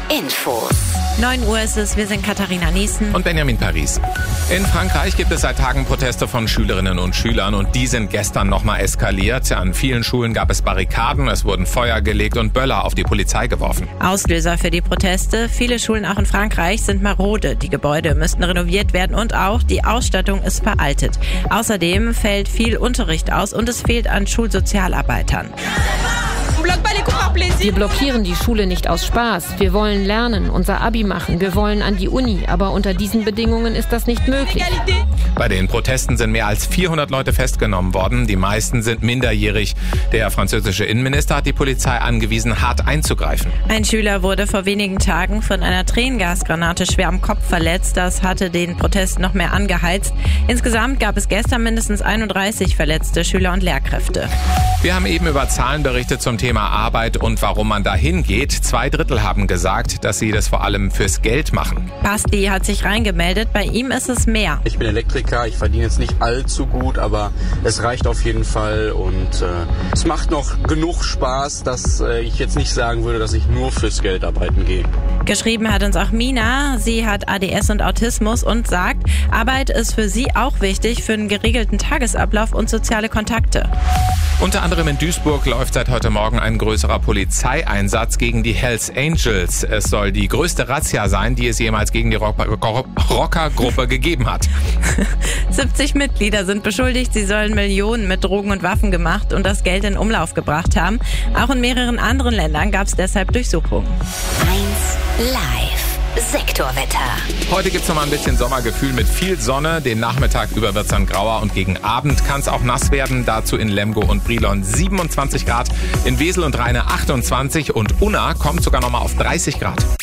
Infos. 9 Uhr ist es, wir sind Katharina Niesen und Benjamin Paris. In Frankreich gibt es seit Tagen Proteste von Schülerinnen und Schülern und die sind gestern nochmal eskaliert. An vielen Schulen gab es Barrikaden, es wurden Feuer gelegt und Böller auf die Polizei geworfen. Auslöser für die Proteste, viele Schulen auch in Frankreich sind marode. Die Gebäude müssten renoviert werden und auch die Ausstattung ist veraltet. Außerdem fällt viel Unterricht aus und es fehlt an Schulsozialarbeitern. Wir blockieren die Schule nicht aus Spaß. Wir wollen lernen, unser Abi machen. Wir wollen an die Uni. Aber unter diesen Bedingungen ist das nicht möglich. Bei den Protesten sind mehr als 400 Leute festgenommen worden. Die meisten sind minderjährig. Der französische Innenminister hat die Polizei angewiesen, hart einzugreifen. Ein Schüler wurde vor wenigen Tagen von einer Tränengasgranate schwer am Kopf verletzt. Das hatte den Protest noch mehr angeheizt. Insgesamt gab es gestern mindestens 31 verletzte Schüler und Lehrkräfte. Wir haben eben über Zahlen berichtet zum Thema Arbeit und warum man dahin geht. 2/3 haben gesagt, dass sie das vor allem fürs Geld machen. Basti hat sich reingemeldet. Bei ihm ist es mehr. Ich bin Elektriker, ich verdiene jetzt nicht allzu gut, aber es reicht auf jeden Fall und es macht noch genug Spaß, dass ich jetzt nicht sagen würde, dass ich nur fürs Geld arbeiten gehe. Geschrieben hat uns auch Mina. Sie hat ADS und Autismus und sagt, Arbeit ist für sie auch wichtig für einen geregelten Tagesablauf und soziale Kontakte. Unter anderem in Duisburg läuft seit heute Morgen ein größerer Polizeieinsatz gegen die Hells Angels. Es soll die größte Razzia sein, die es jemals gegen die Rockergruppe gegeben hat. 70 Mitglieder sind beschuldigt, sie sollen Millionen mit Drogen und Waffen gemacht und das Geld in Umlauf gebracht haben. Auch in mehreren anderen Ländern gab es deshalb Durchsuchungen. 1 Live. Sektorwetter. Heute gibt's noch mal ein bisschen Sommergefühl mit viel Sonne. Den Nachmittag über wird's dann grauer und gegen Abend kann es auch nass werden. Dazu in Lemgo und Brilon 27 Grad, in Wesel und Rheine 28 und Unna kommt sogar noch mal auf 30 Grad.